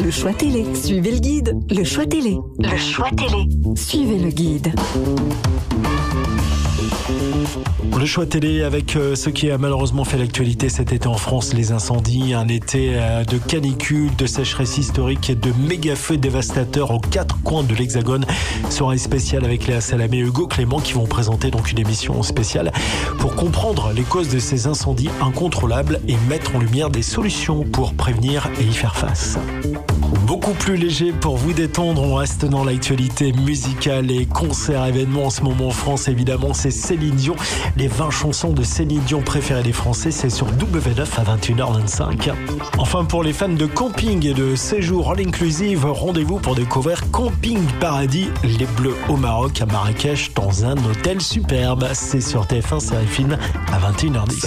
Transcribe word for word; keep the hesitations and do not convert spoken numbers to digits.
Le choix télé. Suivez le guide. Le choix télé. Le choix télé. Suivez le guide. Le choix télé avec euh, ce qui a malheureusement fait l'actualité cet été en France, les incendies, un été euh, de canicule, de sécheresse historique et de méga feux dévastateurs aux quatre coins de l'Hexagone. Soirée spéciale avec Léa Salamé et Hugo Clément qui vont présenter donc une émission spéciale pour comprendre les causes de ces incendies incontrôlables et mettre en lumière des solutions pour prévenir et y faire face. Beaucoup plus léger pour vous détendre, on reste dans l'actualité musicale et concerts, événements en ce moment en France. Évidemment, c'est Céline Dion. Les vingt chansons de Céline Dion préférées des Français, c'est sur W neuf à vingt et une heures vingt-cinq. Enfin, pour les fans de camping et de séjour all inclusive, rendez-vous pour découvrir Camping Paradis, les Bleus au Maroc, à Marrakech, dans un hôtel superbe. C'est sur T F un Série Film à vingt et une heures dix.